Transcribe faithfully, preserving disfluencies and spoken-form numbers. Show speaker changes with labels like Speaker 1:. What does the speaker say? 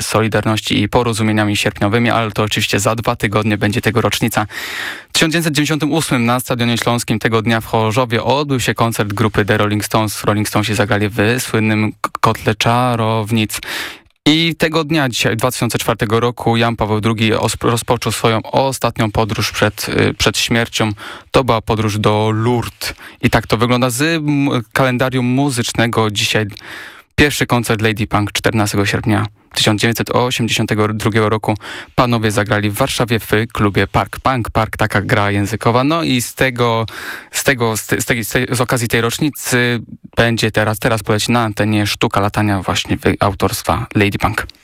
Speaker 1: Solidarności i Porozumieniami Sierpniowymi, ale to oczywiście za dwa tygodnie będzie tego rocznica. W tysiąc dziewięćset dziewięćdziesiątym ósmym na Stadionie Śląskim tego dnia w Chorzowie odbył się koncert grupy The Rolling Stones. Rolling Stonesi zagrali w słynnym kotle Czarownic. I tego dnia, dzisiaj, dwa tysiące czwartego roku, Jan Paweł drugi rozpoczął swoją ostatnią podróż przed, przed śmiercią. To była podróż do Lourdes. I tak to wygląda z kalendarium muzycznego. Dzisiaj pierwszy koncert Lady Punk czternastego sierpnia tysiąc dziewięćset osiemdziesiątego drugiego roku. Panowie zagrali w Warszawie w klubie Park. Punk Park, taka gra językowa. No i z tego, z tego, z, tej, z, tej, z, tej, z okazji tej rocznicy będzie teraz, teraz poleci na antenie Sztuka latania właśnie autorstwa Lady Punk.